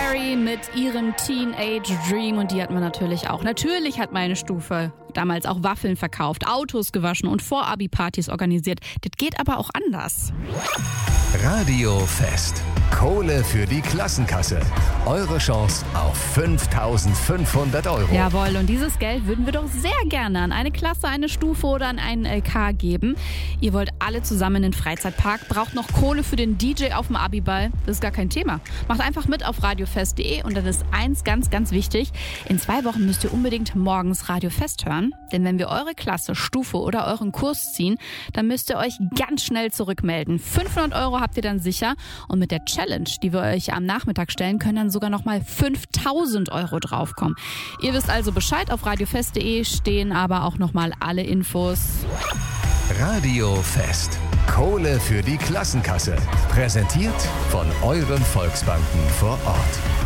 Perry mit ihrem Teenage Dream und die hatten wir natürlich auch. Natürlich hat meine Stufe damals auch Waffeln verkauft, Autos gewaschen und Vor-Abi-Partys organisiert. Das geht aber auch anders. Radio Fest. Kohle für die Klassenkasse. Eure Chance auf 5.500 €. Jawohl, und dieses Geld würden wir doch sehr gerne an eine Klasse, eine Stufe oder an einen LK geben. Ihr wollt alle zusammen in den Freizeitpark, braucht noch Kohle für den DJ auf dem Abiball. Das ist gar kein Thema. Macht einfach mit auf radiofest.de und dann ist eins ganz, ganz wichtig. In 2 Wochen müsst ihr unbedingt morgens Radio Fest hören. Denn wenn wir eure Klasse, Stufe oder euren Kurs ziehen, dann müsst ihr euch ganz schnell zurückmelden. 500 € habt ihr dann sicher und mit der Challenge, die wir euch am Nachmittag stellen, können dann sogar nochmal 5.000 € draufkommen. Ihr wisst also Bescheid, auf radiofest.de stehen aber auch nochmal alle Infos. Radio Fest. Kohle für die Klassenkasse. Präsentiert von euren Volksbanken vor Ort.